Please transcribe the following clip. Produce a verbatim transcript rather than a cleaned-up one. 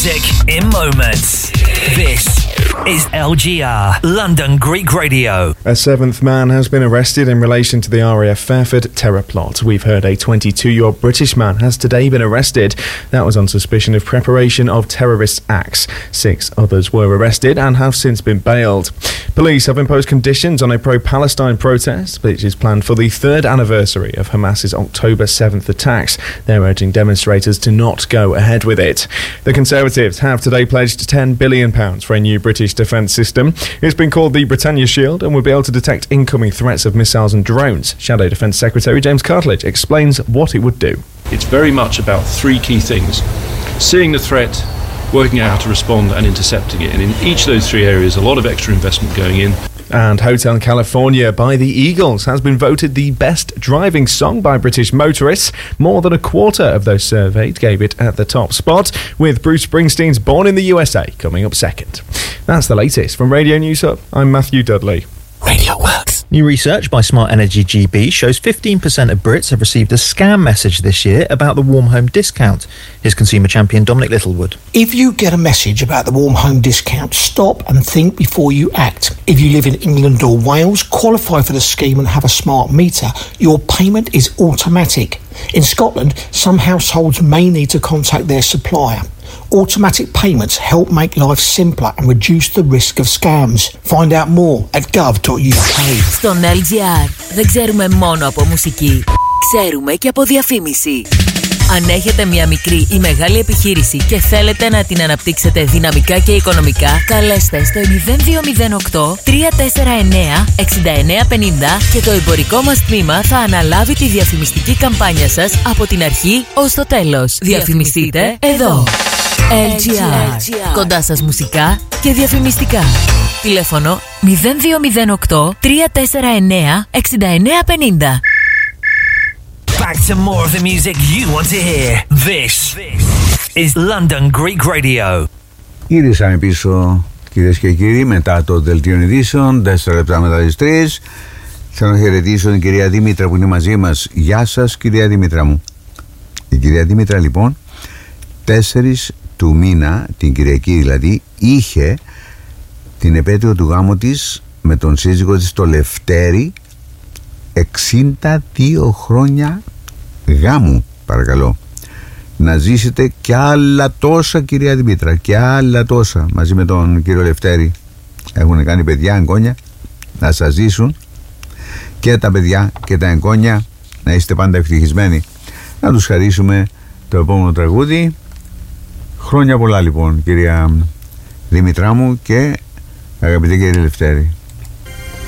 music in moments. This is L G R, London Greek Radio. A seventh man has been arrested in relation to the R A F Fairford terror plot. We've heard a twenty-two-year-old British man has today been arrested. That was on suspicion of preparation of terrorist acts. Six others were arrested and have since been bailed. Police have imposed conditions on a pro-Palestine protest, which is planned for the third anniversary of Hamas's October seventh attacks. They're urging demonstrators to not go ahead with it. The Conservatives have today pledged ten billion pounds for a new British defence system. It's been called the Britannia Shield and will be able to detect incoming threats of missiles and drones. Shadow Defence Secretary James Cartledge explains what it would do. It's very much about three key things: seeing the threat, working out how to respond and intercepting it. And in each of those three areas, a lot of extra investment going in. And Hotel California by the Eagles has been voted the best driving song by British motorists. More than a quarter of those surveyed gave it at the top spot, with Bruce Springsteen's Born in the U S A coming up second. That's the latest from Radio News Hub. I'm Matthew Dudley. Radio Works. New research by Smart Energy G B shows fifteen percent of Brits have received a scam message this year about the Warm Home Discount. Here's consumer champion Dominic Littlewood. If you get a message about the Warm Home Discount, stop and think before you act. If you live in England or Wales, qualify for the scheme and have a smart meter, your payment is automatic. In Scotland, some households may need to contact their supplier. Automatic payments help make life simpler and reduce the risk of scams. Find out more at gov dot u k. Στον L G R δεν ξέρουμε μόνο από μουσική, ξέρουμε και από διαφήμιση. Αν έχετε μια μικρή ή μεγάλη επιχείρηση και θέλετε να την αναπτύξετε δυναμικά και οικονομικά, καλέστε στο εννιά δύο μηδέν οκτώ τρία τέσσερα εννέα έξι εννέα πέντε μηδέν και το εμπορικό μας τμήμα θα αναλάβει τη διαφημιστική καμπάνια σας από την αρχή ως το τέλος. Διαφημιστείτε εδώ. L G R. Κοντά σας μουσικά και διαφημιστικά. Τηλέφωνο εννιά δύο μηδέν οκτώ τρία τέσσερα εννέα έξι εννέα πέντε μηδέν. Back to more of the music you want to hear. This is London Greek Radio. Γυρίσαμε πίσω, κυρίες και κύριοι, μετά το δελτίο ειδήσεων, τέσσερα λεπτά μετά τις τρεις. Θέλω να χαιρετήσω την κυρία Δήμητρα που είναι μαζί μας. Γεια σας, κυρία Δήμητρα μου. Η κυρία Δήμητρα, λοιπόν, τέσσερις του μήνα, την Κυριακή δηλαδή, είχε την επέτειο του γάμου της με τον σύζυγο της, το Λευτέρη. εξήντα δύο χρόνια γάμου, παρακαλώ. Να ζήσετε και άλλα τόσα, κυρία Δημήτρα, και άλλα τόσα μαζί με τον κύριο Λευτέρη. Έχουν κάνει παιδιά, εγγόνια, να σας ζήσουν και τα παιδιά και τα εγγόνια, να είστε πάντα ευτυχισμένοι. Να τους χαρίσουμε το επόμενο τραγούδι. Χρόνια πολλά, λοιπόν, κυρία Δημητρά μου και αγαπητέ κύριε Λευτέρη.